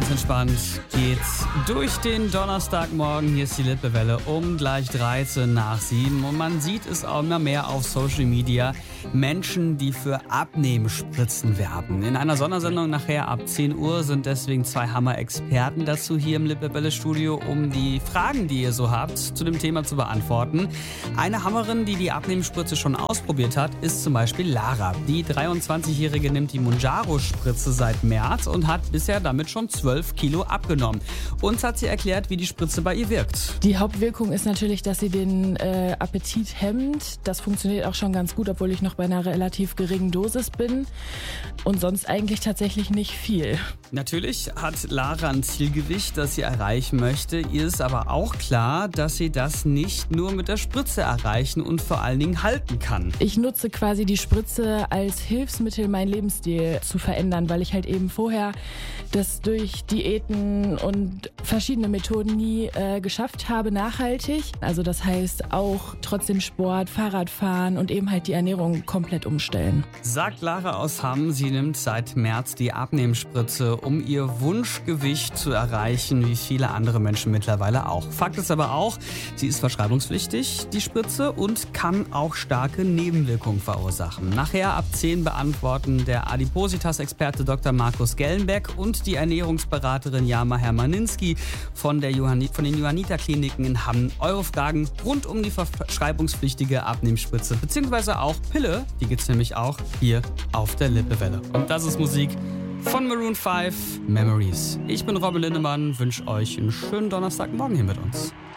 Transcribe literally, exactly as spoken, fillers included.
Ganz entspannt geht's durch den Donnerstagmorgen. Hier ist die Lippewelle um gleich dreizehn nach sieben. Und man sieht es auch immer mehr auf Social Media. Menschen, die für Abnehmspritzen werben. In einer Sondersendung nachher ab zehn Uhr sind deswegen zwei Hammer-Experten dazu hier im Lippewelle-Studio, um die Fragen, die ihr so habt, zu dem Thema zu beantworten. Eine Hammerin, die die Abnehmspritze schon ausprobiert hat, ist zum Beispiel Lara. Die dreiundzwanzigjährige nimmt die Mounjaro-Spritze seit März und hat bisher damit schon zwölf Kilo abgenommen. Uns hat sie erklärt, wie die Spritze bei ihr wirkt. Die Hauptwirkung ist natürlich, dass sie den äh, Appetit hemmt. Das funktioniert auch schon ganz gut, obwohl ich noch bei einer relativ geringen Dosis bin. Und sonst eigentlich tatsächlich nicht viel. Natürlich hat Lara ein Zielgewicht, das sie erreichen möchte. Ihr ist aber auch klar, dass sie das nicht nur mit der Spritze erreichen und vor allen Dingen halten kann. Ich nutze quasi die Spritze als Hilfsmittel, meinen Lebensstil zu verändern, weil ich halt eben vorher das durch Diäten und verschiedene Methoden nie äh, geschafft habe, nachhaltig. Also das heißt auch trotzdem Sport, Fahrradfahren und eben halt die Ernährung komplett umstellen. Sagt Lara aus Hamm, sie nimmt seit März die Abnehmspritze, um ihr Wunschgewicht zu erreichen, wie viele andere Menschen mittlerweile auch. Fakt ist aber auch, sie ist verschreibungspflichtig, die Spritze, und kann auch starke Nebenwirkungen verursachen. Nachher ab zehn beantworten der Adipositas-Experte Doktor Markus Gellenbeck und die Ernährungsberaterin Jama Hermaninski von, der Johannit, von den Johanniter-Kliniken in Hamm eure Fragen rund um die verschreibungspflichtige Abnehmspritze bzw. auch Pille. Die gibt's nämlich auch hier auf der Lippewelle. Und das ist Musik von Maroon fünf, Memories. Ich bin Robin Lindemann, wünsche euch einen schönen Donnerstagmorgen hier mit uns.